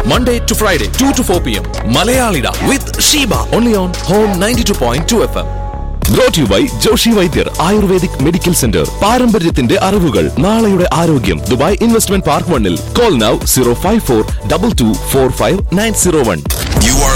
Monday to Friday, 2 to 4 p.m. Malayalida with Sheba. Only on Home 92.2 FM. Brought to you by Joshi Vaidyer Ayurvedic Medical Center. പാരമ്പര്യത്തിന്റെ അറിവുകൾ നാളെയുടെ ആരോഗ്യം. Dubai investment park 1. Call now 054 2245 901. You are